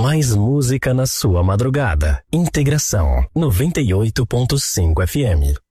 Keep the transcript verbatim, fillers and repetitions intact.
Mais música na sua madrugada. Integração noventa e oito ponto cinco F M.